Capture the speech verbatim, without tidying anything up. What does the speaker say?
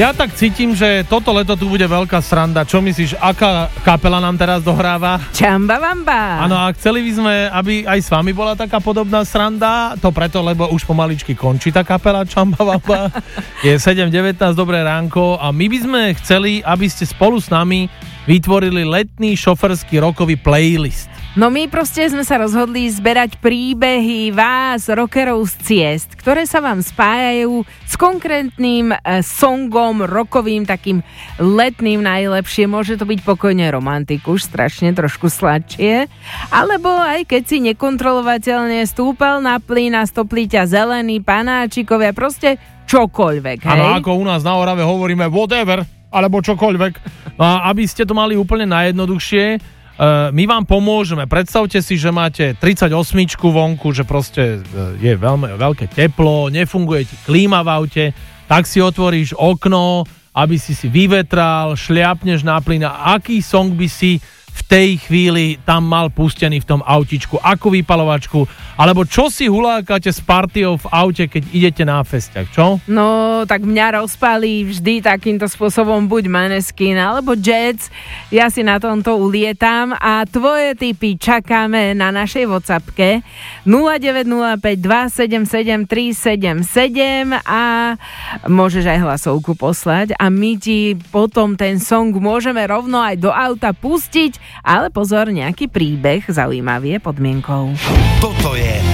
Ja tak cítim, že toto leto tu bude veľká sranda. Čo myslíš, aká kapela nám teraz dohráva? Čamba Vamba. Áno, a chceli by sme, aby aj s vami bola taká podobná sranda. To preto, lebo už pomaličky končí tá kapela Čamba Vamba. Je sedem devätnásť, dobré ránko a my by sme chceli, aby ste spolu s nami vytvorili letný šoferský rokový playlist. No my proste sme sa rozhodli zberať príbehy vás, rockerov z ciest, ktoré sa vám spájajú s konkrétnym e, songom, rockovým, takým letným najlepšie. Môže to byť pokojne romantiku, už strašne trošku sladšie. Alebo aj keď si nekontrolovateľne stúpal na plyn a stopli ťa zelený, panáčikovia, proste čokoľvek, hej? Áno, ako u nás na Orave hovoríme whatever, alebo čokoľvek. No a aby ste to mali úplne najjednoduchšie, Uh, my vám pomôžeme. Predstavte si, že máte tridsaťosmičku vonku, že proste je veľmi, veľké teplo, nefunguje ti klíma v aute, tak si otvoríš okno, aby si si vyvetral, šliapneš na plyn a aký song by si v tej chvíli tam mal pustený v tom autičku, akú vypalovačku, alebo čo si hulákate s partiou v aute, keď idete na festiak, čo? No, tak mňa rozpálí vždy takýmto spôsobom buď Maneskin, alebo Jets. Ja si na tomto ulietam a tvoje tipy čakáme na našej WhatsAppke nula deväť nula päť dva sedem sedem tri sedem sedem a môžeš aj hlasovku poslať a my ti potom ten song môžeme rovno aj do auta pustiť. Ale pozor, nejaký príbeh zaujímavý je podmienkou. Toto je